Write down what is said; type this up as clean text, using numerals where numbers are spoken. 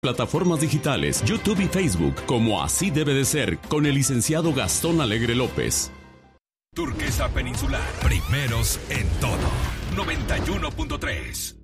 Plataformas digitales, YouTube y Facebook, como Así Debe de Ser, con el licenciado Gastón Alegre López. Turquesa Peninsular, primeros en todo. 91.3.